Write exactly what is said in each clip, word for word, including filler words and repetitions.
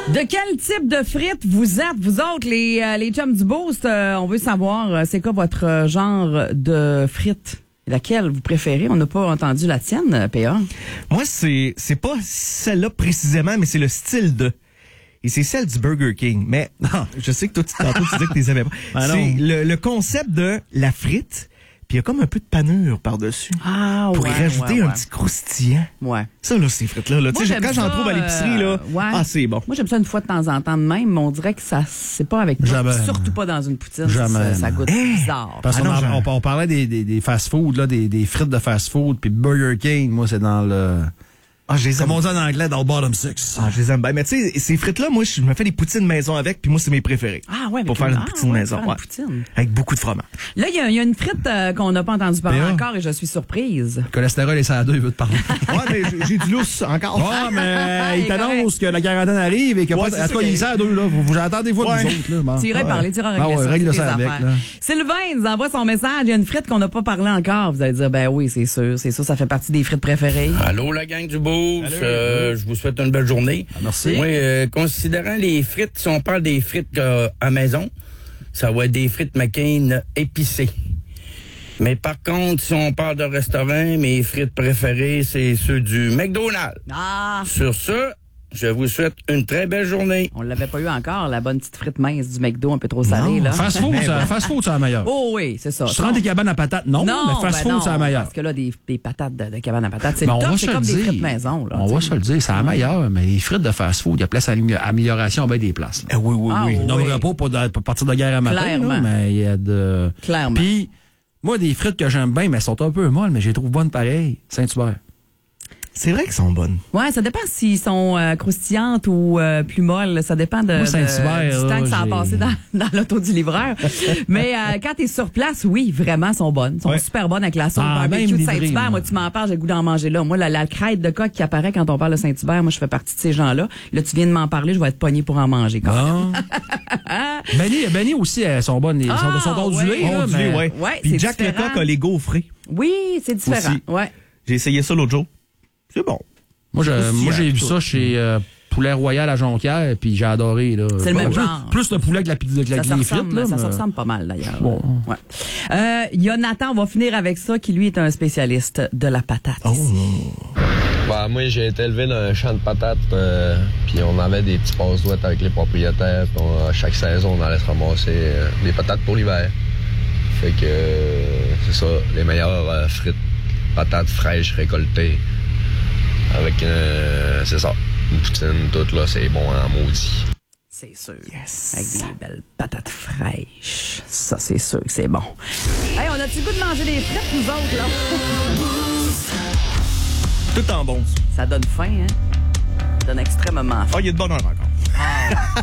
De quel type de frites vous êtes, vous autres, les, euh, les chums du Boost? Euh, on veut savoir, euh, c'est quoi votre euh, genre de frites? Laquelle vous préférez? On n'a pas entendu la tienne, P A. Moi, c'est c'est pas celle-là précisément, mais c'est le style de. Et c'est celle du Burger King. Mais non, je sais que toi, tu, tantôt, tu dis que tu les aimais pas. Ah c'est le, le concept de la frite, puis il y a comme un peu de panure par-dessus. Ah, pour ouais, y rajouter ouais, un ouais. petit croustillant. Ouais. Ça, là, ces frites-là, là. Tu sais, j'aime quand j'en ça, trouve à l'épicerie, là, euh, ouais. ah, c'est bon. Moi, j'aime ça une fois de temps en temps de même, mais on dirait que ça, c'est pas avec Jamais. moi. Surtout pas dans une poutine. Jamais. Ça, ça goûte Hey! bizarre. Parce Ah qu'on non, en- genre- on, on parlait des, des, des fast-food, là, des, des frites de fast-food, puis Burger King, moi, c'est dans le... Ah, je les aime. Comme on dit en anglais, dans le bottom six. Ah, je les aime bien. Mais tu sais, ces frites-là, moi, je me fais des poutines maison avec, puis moi, c'est mes préférés. Ah ouais, Pour avec faire une ah, poutine ouais, maison, faire une ouais. poutine. Avec beaucoup de fromage. Là, il y, a- il y a une frite euh, qu'on n'a pas entendu parler P A. encore et je suis surprise. Le cholestérol est à deux, il veut te parler. Ouais, mais j'ai- j'ai du lousse encore. Ah, mais il Il est t'annonce que la quarantaine arrive et que Ouais, pas... c'est En tout cas, ça il qu'il- est à deux, là. Vous, vous attendez vous Ouais. nous autres, là. Bon. Tu irais Ouais. parler, tu iras régler Ah ouais, ça. règle c'est ça tes avec, affaires. là. Sylvain nous envoie son message. Il y a une frite qu'on n'a pas parlé encore. Vous allez dire, ben oui, c'est sûr. C'est sûr, ça fait partie des frites préférées. Allô, la gang du Boost. Euh, je vous souhaite une belle journée. Ah, merci. Moi, euh, considérant les frites, si on parle des frites euh, à maison, ça va être des frites McCain épicées. Mais par contre, si on parle de restaurant, mes frites préférées, c'est ceux du McDonald's. Ah! Sur ce, je vous souhaite une très belle journée. On l'avait pas eu encore, la bonne petite frite mince du McDo, un peu trop salée, là. Fast-food, ça- fast-food, c'est la meilleure. Oh oui, c'est ça. Je te rends des cabanes à patates, non, Non, mais fast-food, ben non, c'est la meilleure. Parce que là, des, des patates de, de cabane à patates, c'est Ben, le on top, va c'est se comme le des dire. frites maison, là. On tu va sais. se le dire, c'est la meilleure, mais les frites de fast-food, il y a place à amélioration à bien des places. là. Eh oui, oui, Ah, oui. oui. Je nommerai pas pour, de- pour partir de guerre à matin, Clairement. là, mais il y a de... Clairement. Puis, moi, des frites que j'aime bien, mais elles sont un peu molles, mais je les trouve bonnes pareil. Saint-Hubert. C'est vrai qu'elles sont bonnes. Ouais, ça dépend s'ils sont euh, croustillantes ou euh, plus molles. Ça dépend de, Moi, de- Saint-Hubert, du temps là, que ça a j'ai- passé dans, dans l'auto du livreur. Mais euh, quand t'es sur place, oui, vraiment, sont bonnes. sont Ouais. super bonnes avec la sauce Ah, barbecue même de livré, Saint-Hubert. moi. Moi, tu m'en parles, j'ai le goût d'en manger là. Moi, la, la crête de coq qui apparaît quand on parle de Saint-Hubert, moi, je fais partie de ces gens-là. Là, tu viens de m'en parler, je vais être pogné pour en manger. Quand même. Ah. Benny, Benny aussi, elles sont bonnes. Elles Ah, sont, sont ondulées, ouais. là, Ondulé, mais- ouais. Ouais, Puis c'est Jack différent. Lecoq a les gaufrés. Oui, c'est différent. Aussi. Ouais. J'ai essayé ça l'autre jour. C'est bon. Moi, je- Aussi, moi, j'ai hein, vu tout. ça chez euh, Poulet Royal à Jonquière, puis j'ai adoré. Là. C'est le même plus, genre. Plus le poulet que la pizza, que la- Ça, que se les ressemble, frites. Là, ça mais- se ressemble pas mal, d'ailleurs. Bon. Ouais. Euh, Il y a Nathan, on va finir avec ça, qui lui est un spécialiste de la patate. Oh. Bah, moi, j'ai été élevé dans un champ de patates, euh, puis on avait des petits passe-douettes avec les propriétaires. Puis on- à chaque saison, on allait se ramasser euh, des patates pour l'hiver. Fait que euh, c'est ça, les meilleures euh, frites, patates fraîches récoltées. Avec, euh, c'est ça, une poutine, tout là, c'est bon en maudit. C'est sûr. Yes. Avec des belles patates fraîches. Ça, c'est sûr que c'est bon. Hey, on a-tu le goût de manger des frites, nous autres, là? Tout en bon. Ça donne faim, hein? Ça donne extrêmement faim. Ah, il y a de bonheur encore.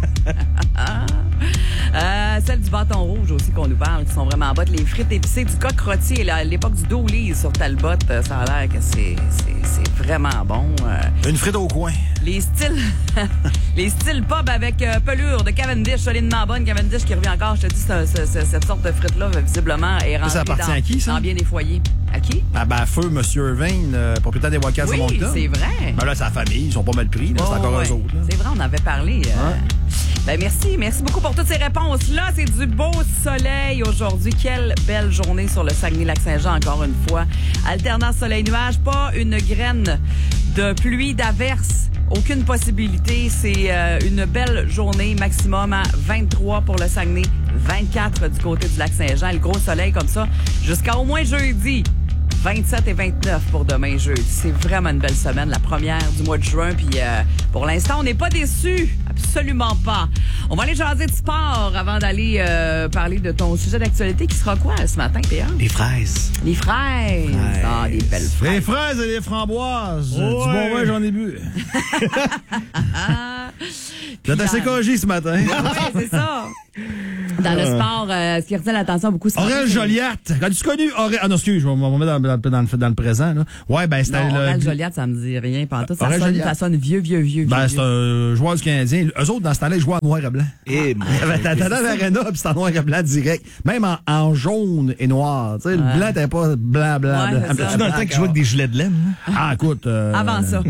Euh, celle du bâton rouge aussi qu'on nous parle, qui sont vraiment bonnes. Les frites épicées du coq rôti, là, à l'époque du doulis sur Talbot, euh, ça a l'air que c'est, c'est, c'est vraiment bon. Euh, Une frite au coin. les styles les styles pub avec euh, pelure de Cavendish, solidement bonne. Cavendish qui revient encore, je te dis, ce- ce- ce- cette sorte de frite-là, visiblement, est rentrée ça appartient dans, à qui, ça? dans bien des foyers. À qui? Ah ben, feu, M. Irving, le propriétaire des Wildcats de Oui, Moncton. c'est vrai. Ben là, sa famille, ils sont pas mal pris, là, c'est Oh, encore ouais. eux autres. là. C'est vrai, on avait parlé. euh. Ben merci, merci beaucoup pour toutes ces réponses-là. C'est du beau soleil aujourd'hui. Quelle belle journée sur le Saguenay-Lac-Saint-Jean, encore une fois. Alternance soleil-nuage, pas une graine de pluie, d'averse. Aucune possibilité. C'est euh, une belle journée, maximum à vingt-trois pour le Saguenay, vingt-quatre du côté du Lac-Saint-Jean. Et le gros soleil comme ça jusqu'à au moins jeudi. vingt-sept et vingt-neuf pour demain jeudi. C'est vraiment une belle semaine, la première du mois de juin. Puis euh, pour l'instant, on n'est pas déçus. Absolument pas. On va aller jaser de sport avant d'aller euh, parler de ton sujet d'actualité qui sera quoi ce matin, P A? Les fraises. Les fraises. Fraises. Ah, des belles fraises. Les fraises et les framboises. Ouais. Du bon vin, j'en ai bu. Vous êtes assez cogé ce matin. Ouais, c'est ça. Dans le sport, euh, ce qui retient l'attention beaucoup, c'est... Aurel Joliette. As-tu connu Aurel... Ah non, excuse, je vais me mettre dans, dans, dans, le, dans le présent. Là. Ouais, ben c'était... Non, le... Aurel Joliette, ça me dit rien. Pantoute. Ça, Aurel sonne, Joliette. ça sonne vieux, vieux, vieux. Ben, vieux, c'est un joueur du Canadien. Eux autres, dans ce temps-là, ils jouaient en noir et blanc. Et T'attends dans l'aréna, puis c'est en noir et blanc direct. Même en, en jaune et noir. Tu sais, le Ouais. blanc, t'es pas blanc, blanc, Ouais, blanc. c'est ça. blanc, tu dans le temps qu'ils jouaient avec des gilets de laine. hein? Ah, écoute... Euh, Avant ça.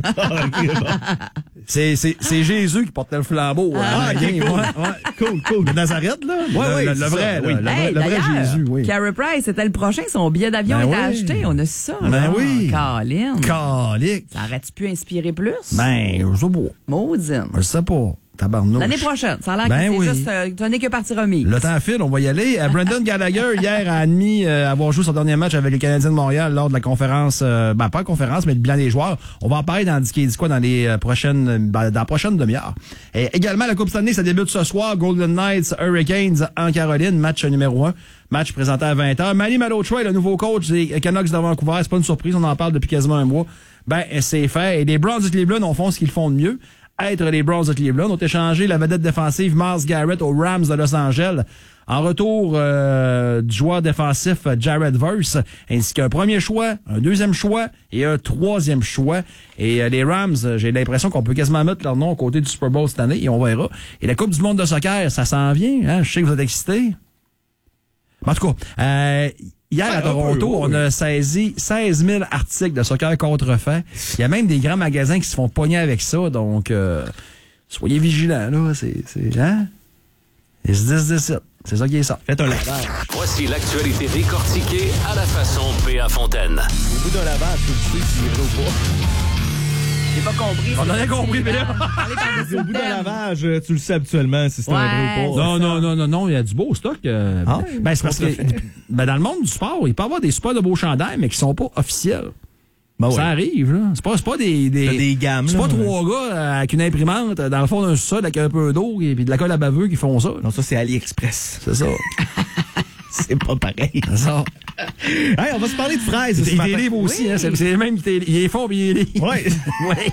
C'est, c'est, c'est Jésus qui portait le flambeau. Ah, hein, ok, ouais, cool. ouais, cool, cool. De Nazareth, là? Ouais, le, ouais, le, le c'est vrai, ça, là, oui. le, vrai- Hey, le vrai d'ailleurs, Jésus, oui. Carey Price, c'était le prochain. Son billet d'avion Ben était oui. acheté. On a ça. Ben là. oui. Colin. Calique. Ça aurait-tu pu inspirer plus? Ben, je sais pas. Maudine. Je sais pas. Tabarnouche. L'année prochaine. Ça a l'air Ben que c'est oui. juste... Euh, tu n'es que partie remise. Le temps file, on va y aller. Euh, Brendan Gallagher, hier, a admis euh, avoir joué son dernier match avec les Canadiens de Montréal lors de la conférence, euh, ben pas la conférence, mais le bilan des joueurs. On va en parler dans Disque dit quoi dans les euh, prochaines, ben, dans la prochaine demi-heure. Et également, la Coupe Stanley, ça débute ce soir. Golden Knights, Hurricanes en Caroline, match numéro un. Match présenté à vingt heures. Manny Malhotra, le nouveau coach des Canucks de Vancouver, c'est pas une surprise, on en parle depuis quasiment un mois. Ben, c'est fait. Et les Browns de Cleveland, on font ce qu'ils font de mieux. Être les Browns de Cleveland ont échangé la vedette défensive Myles Garrett aux Rams de Los Angeles. En retour euh, du joueur défensif Jared Verse, ainsi qu'un premier choix, un deuxième choix et un troisième choix. Et euh, les Rams, j'ai l'impression qu'on peut quasiment mettre leur nom aux côtés du Super Bowl cette année et on verra. Et la Coupe du monde de soccer, ça s'en vient. Hein? Je sais que vous êtes excités. En tout cas, euh, hier à Toronto, on a saisi seize mille articles de soccer contrefaits. Il y a même des grands magasins qui se font pogner avec ça, donc euh, soyez vigilants, là. C'est, c'est, hein? Et se dix dix-sept. C'est ça qui est ça. Faites un lavage. Voici l'actualité décortiquée à la façon P A Fontaine. Au bout d'un lavage, tu le sais s'il est vrai ou pas. J'ai pas compris. On a rien compris, mais là. Parlez par-dessus Au le bout d'un thème. lavage, tu le sais habituellement si c'est Ouais. un vrai ou pas. Non, non, non, non, non, il y a du beau stock. Euh, Ah, ben, c'est parce que ben, dans le monde du sport, il peut y avoir des super de beaux chandails, mais qui sont pas officiels. Ben Ça ouais. arrive, là. C'est pas, c'est pas des, des, T'as des gammes, C'est là, pas ouais. trois gars euh, avec une imprimante euh, dans le fond d'un sol avec un peu d'eau et puis de la colle à baveux qui font ça. Non, ça, c'est AliExpress. C'est ça. C'est pas pareil. C'est ça. Hey, on va se parler de fraises. ce Il matin. les livre aussi, hein. C'est, c'est les mêmes qui il est fort puis il est livre. Ouais. Ouais.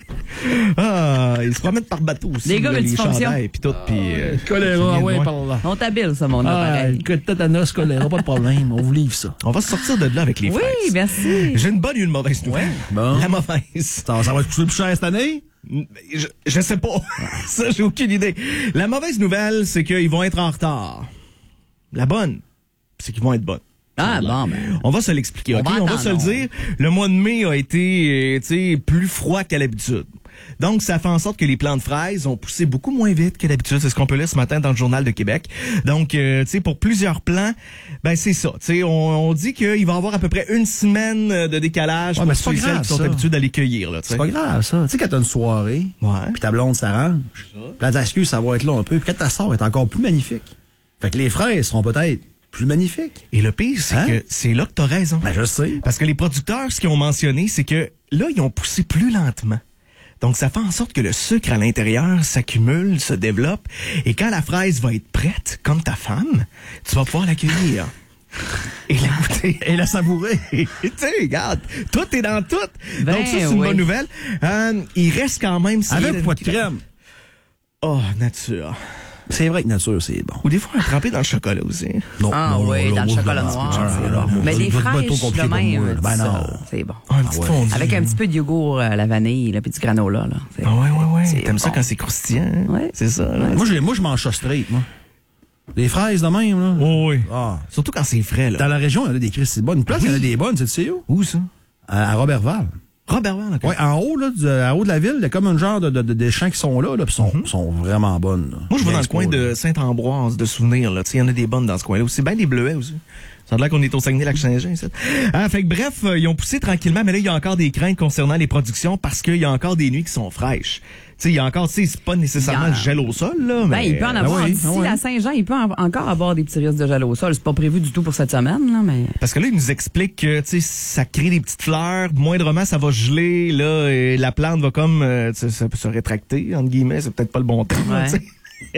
Ah, ils se promènent par bateau aussi. Les gars là, les multifonctions. chandails, puis tout, puis... euh, Choléra, ouais, par là. On t'habille, ça, mon Ah, appareil. écoute, tétanos, choléra, pas de problème. On vous livre ça. On va se sortir de là avec les Oui, fraises. merci. J'ai une bonne et une mauvaise nouvelle. Bon. La mauvaise. Ça, ça va te coûter plus cher cette année? Je, je sais pas. Ça, j'ai aucune idée. La mauvaise nouvelle, c'est qu'ils vont être en retard. La bonne, c'est qu'ils vont être bonnes. Ah, bon, ben. On va se l'expliquer, On OK? va On va attendre, se le on- dire. Le mois de mai a été, euh, tu sais, plus froid qu'à l'habitude. Donc, ça fait en sorte que les plants de fraises ont poussé beaucoup moins vite que d'habitude. C'est ce qu'on peut lire ce matin dans le Journal de Québec. Donc, euh, tu sais, pour plusieurs plants, ben c'est ça. Tu sais, on, on dit qu'il va y avoir à peu près une semaine de décalage Ouais, pour mais c'est pas ceux et celles grave, qui sont ça. habitués d'aller cueillir. Là, tu C'est sais. pas grave, ça. Tu sais, quand t'as une soirée, Ouais. puis ta blonde s'arrange, puis là, t'excuses, ça va être là un peu, puis quand ta sort est encore plus magnifique. Fait que les fraises seront peut-être plus magnifiques. Et le pire, c'est Hein? que c'est là que t'as raison. Ben, je sais. Parce que les producteurs, ce qu'ils ont mentionné, c'est que là, ils ont poussé plus lentement. Donc, ça fait en sorte que le sucre à l'intérieur s'accumule, se développe, et quand la fraise va être prête, comme ta femme, tu vas pouvoir l'accueillir. Et la goûter. Et la savourer. Tu sais, regarde, tout est dans tout. Ben Donc, ça, c'est une oui. bonne nouvelle. Euh, il reste quand même... Avec ou pas de crème? Oh, nature. C'est vrai que nature, c'est bon. Ou des fois, un trempé dans le chocolat aussi. Non, Ah non, oui, non, dans le moi, chocolat je- noir. Ah, c'est alors, bon. moi, Mais ça des doit pas être trop fraîches compliqué de pour moi, même, là. Ben ça, non. c'est bon. Un petit ouais. fondu. Avec un petit peu de yogourt à la vanille, là, puis du granola. Là. C'est- Ah ouais, ouais, ouais. c'est T'aimes ça bon. quand c'est croustillant? hein? Ouais. C'est ça, là. Moi, j'ai- moi, je mange ça straight, moi. Les fraises de même, là. Oh, oui. Ah. Surtout quand c'est frais, là. Dans la région, il y en a des crises, c'est bonne. Une place, il y en a des bonnes, tu sais où? Où, ça? À, à Robertval. Robert Van, Ouais, en haut, là, du, en haut de la ville, il y a comme un genre de, de, de- des champs qui sont là, là, puis sont, sont vraiment bonnes. là. Moi, je vais dans le Bien coin expo, là. de Saint-Ambroise, de souvenirs, là. Tu sais, il y en a des bonnes dans ce coin-là aussi. Ben des bleuets aussi. Ça a l'air qu'on est au Saguenay-Lac-Saint-Jean, ici. Ah, fait que bref, euh, ils ont poussé tranquillement, mais là, il y a encore des craintes concernant les productions parce qu'il y a encore des nuits qui sont fraîches. Tu sais, il y a encore, tu sais, c'est pas nécessairement Il y le a- gel au sol, là, Ben, mais... il peut en Ben avoir. oui, D'ici ben oui. la Saint-Jean, il peut en- encore avoir des petits risques de gel au sol. C'est pas prévu du tout pour cette semaine, là, mais. Parce que là, ils nous expliquent que, tu sais, ça crée des petites fleurs, moindrement, ça va geler, là, et la plante va comme, euh, tu sais, ça peut se rétracter, entre guillemets, c'est peut-être pas le bon terme, là, Ouais. tu sais.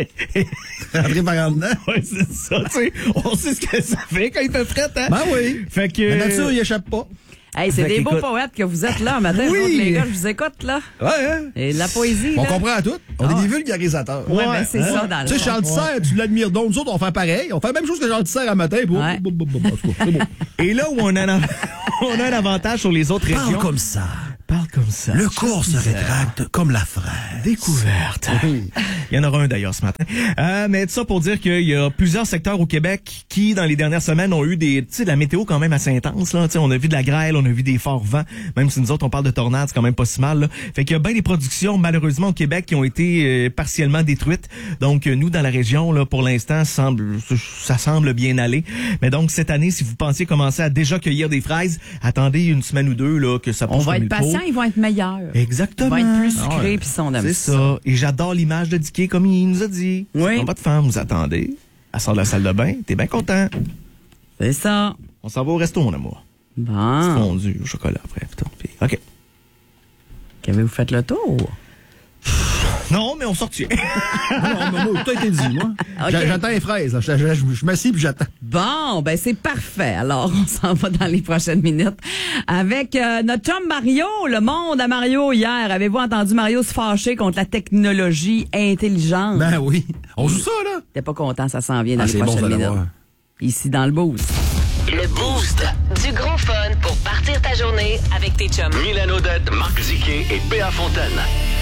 Rentrer par en dedans. Ouais, c'est ça, tu sais. On sait ce que ça fait quand il fait fret, hein? Ben oui. Fait que... La nature, il échappe pas. Hey, c'est Fait des beaux qu'écoute- poètes que vous êtes là, matin. Oui. Donc, les gars, je vous écoute, là. Ouais, hein? Et de la poésie, On là. comprend à tout. On Ah. est des vulgarisateurs. Ouais, ben, c'est ça, dans le Tu sais, fond. Charles Tisser, tu l'admires donc. Nous autres, on fait pareil. On fait la même chose que Charles Tisser à matin. Bon, Ouais. bon, bon, bon, bon, en tout cas, c'est bon. Et là où on a, un, on a un avantage sur les autres régions. ça. Parle comme ça. Le corps se rétracte comme la fraise. Découverte. Il y en aura un d'ailleurs ce matin. Euh, mais tout ça pour dire qu'il y a plusieurs secteurs au Québec qui, dans les dernières semaines, ont eu des, tu sais, de la météo quand même assez intense, là. Tu sais, on a vu de la grêle, on a vu des forts vents. Même si nous autres, on parle de tornades, c'est quand même pas si mal, là. Fait qu'il y a bien des productions, malheureusement, au Québec qui ont été euh, partiellement détruites. Donc, euh, nous, dans la région, là, pour l'instant, semble, ça semble bien aller. Mais donc, cette année, si vous pensiez commencer à déjà cueillir des fraises, attendez une semaine ou deux, là, que ça On pousse va comme être il faut. patients, ils vont être meilleurs. Exactement. Ils vont être plus Ah sucrés, ouais. puis son C'est ça. Et j'adore l'image de Dicky comme il nous a dit. Oui. Quand votre femme vous attendez, elle sort de la salle de bain, t'es bien content. C'est ça. On s'en va au resto, mon amour. Bon. Fondu au chocolat après. Putain, puis, OK. Qu'avez-vous fait le tour? Non, mais on sortit. Non, non, moi, tout a été dit, moi. Ok. J'a- J'attends les fraises. là. Je, je, je, je m'assieds puis j'attends. Bon, ben c'est parfait. Alors, on s'en va dans les prochaines minutes avec euh, notre chum Mario, le monde à Mario hier. Avez-vous entendu Mario se fâcher contre la technologie intelligente? Ben oui. On joue ça, là. T'es pas content, ça s'en vient dans Ah, les c'est bon, prochaines ça, minutes. d'avoir. Ici dans le boost. Le Boost. Du gros fun pour partir ta journée avec tes chums. Milan Odette, Marc Ziquet et Péa Fontaine.